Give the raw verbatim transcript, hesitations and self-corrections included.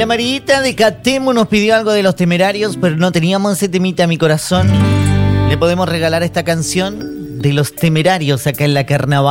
La Marita de Catemo nos pidió algo de Los Temerarios, pero no teníamos ese temita, mi corazón. Le podemos regalar esta canción de Los Temerarios acá en la Carnaval.